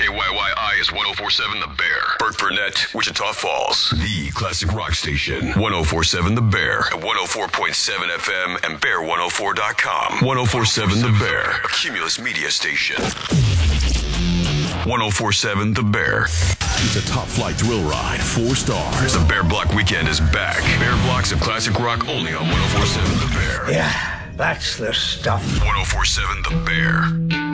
KYYI is 1047 The Bear. Burke Burnett, Wichita Falls. The classic rock station. 1047 The Bear. At 104.7 FM and bear104.com. 1047 The Bear. A Cumulus media station. 1047 The Bear. It's a top flight thrill ride, 4 stars. The Bear Block Weekend is back. Bear Blocks of classic rock only on 1047 The Bear. Yeah, that's the stuff. 1047 The Bear.